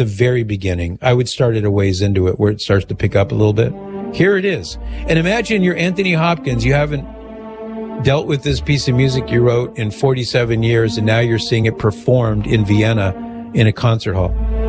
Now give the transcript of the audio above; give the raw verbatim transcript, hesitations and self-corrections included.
the very beginning. I would start at a ways into it where it starts to pick up a little bit. Here it is. And imagine you're Anthony Hopkins. You haven't dealt with this piece of music you wrote in forty-seven years, and now you're seeing it performed in Vienna in a concert hall.